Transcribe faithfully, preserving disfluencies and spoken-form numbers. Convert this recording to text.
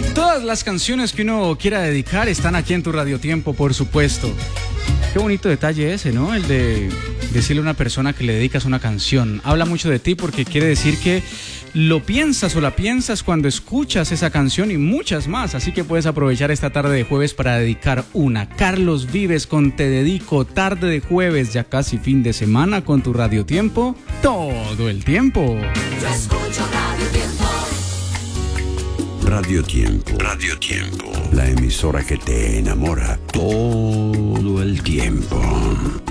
Todas las canciones que uno quiera dedicar están aquí en tu Radiotiempo, por supuesto. Qué bonito detalle ese, ¿no? El de decirle a una persona que le dedicas una canción. Habla mucho de ti porque quiere decir que lo piensas o la piensas cuando escuchas esa canción y muchas más. Así que puedes aprovechar esta tarde de jueves para dedicar una. Carlos Vives con Te Dedico, tarde de jueves, ya casi fin de semana con tu Radiotiempo, todo el tiempo. Yo escucho Radio Tiempo. Radio Tiempo. Radio Tiempo. La emisora que te enamora todo el tiempo.